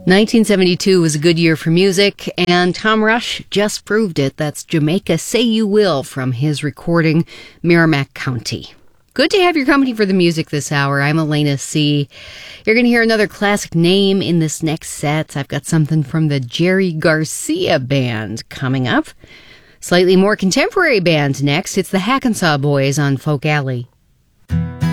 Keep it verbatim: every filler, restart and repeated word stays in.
nineteen seventy-two was a good year for music, and Tom Rush just proved it. That's Jamaica Say You Will from his recording, Merrimack County. Good to have your company for the music this hour. I'm Elena C. You're going to hear another classic name in this next set. I've got something from the Jerry Garcia Band coming up. Slightly more contemporary band next. It's the Hackensaw Boys on Folk Alley.